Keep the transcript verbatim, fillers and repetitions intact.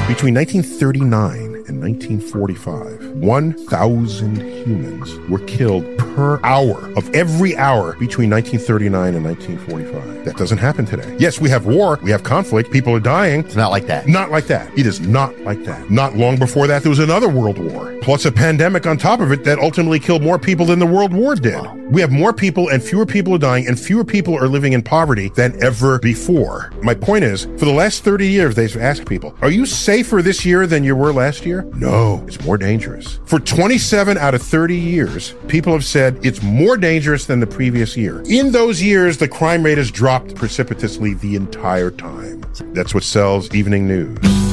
Between nineteen thirty-nine and nineteen forty-five, one thousand humans were killed per hour of every hour between nineteen thirty-nine and nineteen forty-five. That doesn't happen today. Yes, we have war, we have conflict, people are dying. It's not like that. Not like that. It is not like that. Not long before that, there was another world war, plus a pandemic on top of it that ultimately killed more people than the world war did. Wow. We have more people and fewer people are dying and fewer people are living in poverty than ever before. My point is, for the last thirty years, they've asked people, are you safer this year than you were last year? No, it's more dangerous. For twenty-seven out of thirty years, people have said it's more dangerous than the previous year. In those years, the crime rate has dropped precipitously the entire time. That's what sells Evening News.